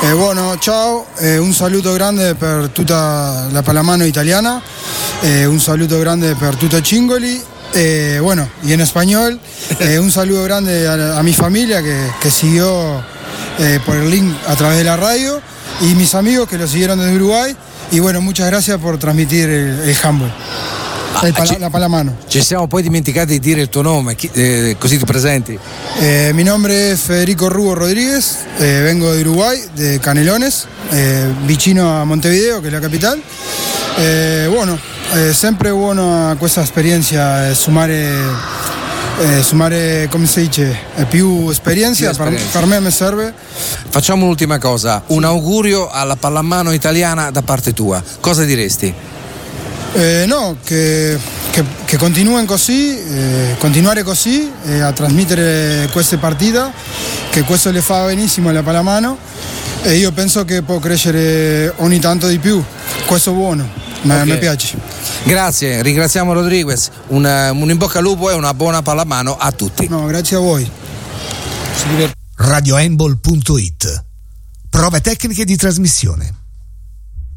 Bueno, ciao, un saluto grande per tutta la pallamano italiana, un saluto grande per tutto Cingoli, bueno, y en español, un saludo grande a mi familia que siguió por el link a través de la radio y mis amigos que lo siguieron desde Uruguay, y bueno, muchas gracias por transmitir el handball. La pallamano. Ci siamo poi dimenticati di dire il tuo nome, così ti presenti. Mi nombre es Federico Rubo Rodríguez, vengo de Uruguay, de Canelones, vicino a Montevideo, che è la capital. Bueno, sempre buona questa esperienza, sumare, come si dice, più esperienza, per me mi serve. Facciamo un'ultima cosa, un augurio alla pallamano italiana da parte tua, cosa diresti? No, che continuen così, continuare così a trasmettere queste partite, che questo le fa benissimo alla pallamano, e io penso che può crescere ogni tanto di più, questo è buono, mi piace. Grazie, ringraziamo Rodriguez, un in bocca al lupo e una buona pallamano a tutti. No, grazie a voi. RadioHandball.it. Prove tecniche di trasmissione.